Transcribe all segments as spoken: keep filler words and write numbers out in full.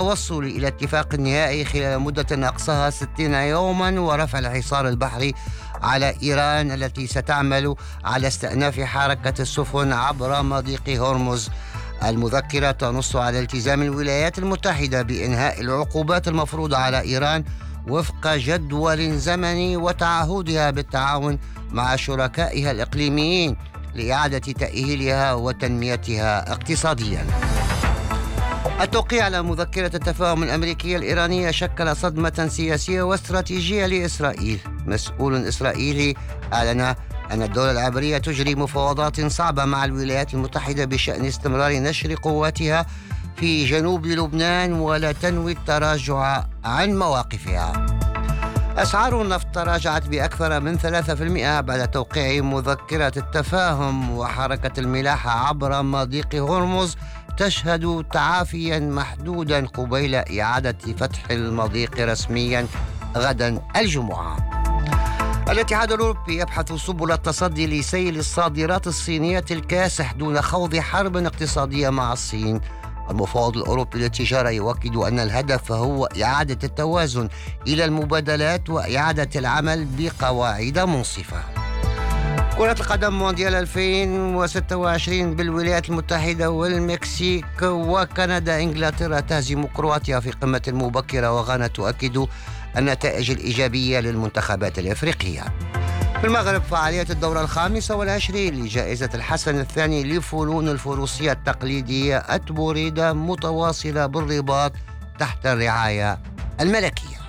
للتوصل إلى اتفاق نهائي خلال مدة أقصاها ستين يوما، ورفع الحصار البحري على إيران التي ستعمل على استئناف حركة السفن عبر مضيق هرمز. المذكرة تنص على التزام الولايات المتحدة بإنهاء العقوبات المفروضة على إيران وفق جدول زمني، وتعهدها بالتعاون مع شركائها الإقليميين لإعادة تأهيلها وتنميتها اقتصاديا. التوقيع على مذكرة التفاهم الأمريكية الإيرانية شكل صدمة سياسية واستراتيجية لإسرائيل. مسؤول إسرائيلي أعلن أن الدولة العبرية تجري مفاوضات صعبة مع الولايات المتحدة بشأن استمرار نشر قواتها في جنوب لبنان، ولا تنوي التراجع عن مواقفها. أسعار النفط تراجعت بأكثر من ثلاثة بالمئة بعد توقيع مذكرة التفاهم، وحركة الملاحة عبر مضيق هرمز تشهد تعافيا محدودا قبيل إعادة فتح المضيق رسميا غدا الجمعة. الاتحاد الأوروبي يبحث سبل التصدي لسيل الصادرات الصينية الكاسح دون خوض حرب اقتصادية مع الصين. المفوض الأوروبي للتجارة يؤكد أن الهدف هو إعادة التوازن إلى المبادلات وإعادة العمل بقواعد منصفة. كرة القدم مونديال ألفين وستة وعشرين بالولايات المتحدة والمكسيك وكندا. إنجلترا تهزم كرواتيا في قمة مبكرة، وغانا تؤكد النتائج الإيجابية للمنتخبات الإفريقية. في المغرب فعالية الدورة الخامسة والعشرين لجائزة الحسن الثاني لفنون الفروسية التقليدية أتبوريدا متواصلة بالرباط تحت الرعاية الملكية.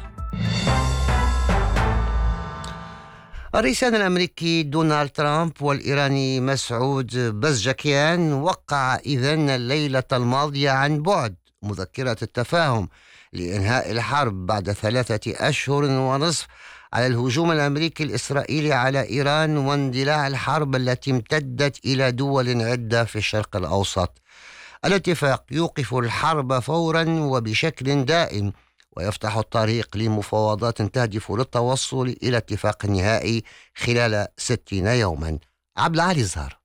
الرئيسان الأمريكي دونالد ترامب والإيراني مسعود بزجكيان وقع إذن الليلة الماضية عن بعد مذكرة التفاهم لإنهاء الحرب بعد ثلاثة أشهر ونصف على الهجوم الأمريكي الإسرائيلي على إيران واندلاع الحرب التي امتدت إلى دول عدة في الشرق الأوسط. الاتفاق يوقف الحرب فورا وبشكل دائم، ويفتح الطريق لمفاوضات تهدف للتوصل إلى اتفاق نهائي خلال ستين يوما. عبد العالي الزهر.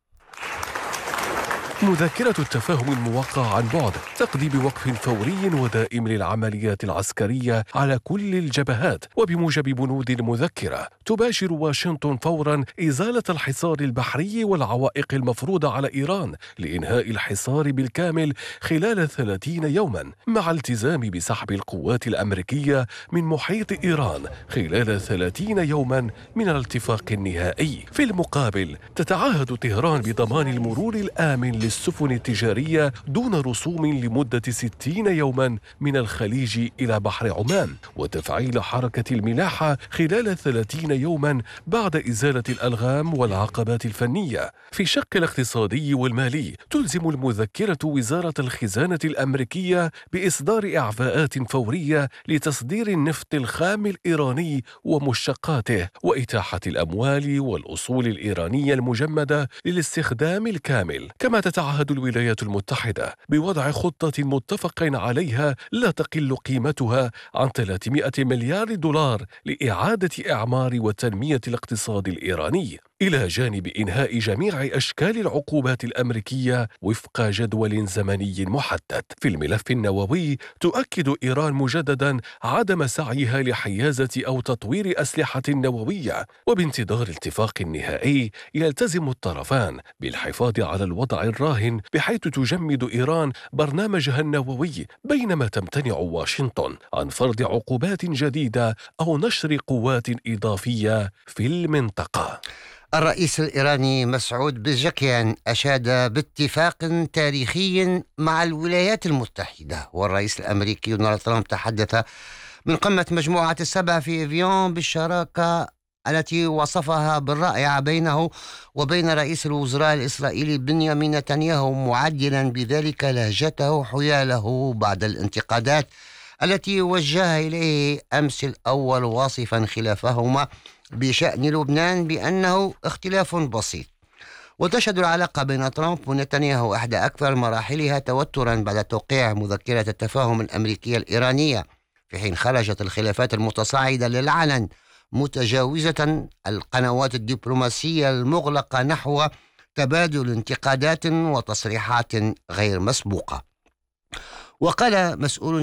مذكرة التفاهم الموقع عن بعد تقضي بوقف فوري ودائم للعمليات العسكرية على كل الجبهات، وبموجب بنود المذكرة تباشر واشنطن فورا إزالة الحصار البحري والعوائق المفروضة على إيران لإنهاء الحصار بالكامل خلال ثلاثين يوما، مع التزام بسحب القوات الأمريكية من محيط إيران خلال ثلاثين يوما من الاتفاق النهائي. في المقابل تتعهد طهران بضمان المرور الآمن السفن التجارية دون رسوم لمدة ستين يوما من الخليج إلى بحر عمان، وتفعيل حركة الملاحة خلال ثلاثين يوما بعد إزالة الألغام والعقبات الفنية. في الشق الاقتصادي والمالي تلزم المذكرة وزارة الخزانة الأمريكية بإصدار إعفاءات فورية لتصدير النفط الخام الإيراني ومشتقاته، وإتاحة الأموال والأصول الإيرانية المجمدة للاستخدام الكامل. كما تتعهد الولايات المتحدة بوضع خطة متفق عليها لا تقل قيمتها عن ثلاثمائة مليار دولار لإعادة إعمار وتنمية الاقتصاد الإيراني، إلى جانب إنهاء جميع أشكال العقوبات الأمريكية وفق جدول زمني محدد. في الملف النووي تؤكد إيران مجددا عدم سعيها لحيازة أو تطوير أسلحة نووية، وبانتظار الاتفاق النهائي يلتزم الطرفان بالحفاظ على الوضع الراهن بحيث تجمد إيران برنامجها النووي، بينما تمتنع واشنطن عن فرض عقوبات جديدة أو نشر قوات إضافية في المنطقة. الرئيس الإيراني مسعود بزجكيان أشاد باتفاق تاريخي مع الولايات المتحدة، والرئيس الأمريكي دونالد ترامب تحدث من قمة مجموعة السبع في إفيون بالشراكة التي وصفها بالرائعة بينه وبين رئيس الوزراء الإسرائيلي بنيامين نتنياهو، معدلا بذلك لهجته حياله بعد الانتقادات التي وجهها إليه أمس الأول، واصفا خلافهما بشأن لبنان بأنه اختلاف بسيط. وتشهد العلاقة بين ترامب ونتنياهو إحدى أكثر مراحلها توترا بعد توقيع مذكرة التفاهم الأمريكية الإيرانية، في حين خرجت الخلافات المتصاعدة للعلن متجاوزة القنوات الدبلوماسية المغلقة نحو تبادل انتقادات وتصريحات غير مسبوقة. وقال مسؤول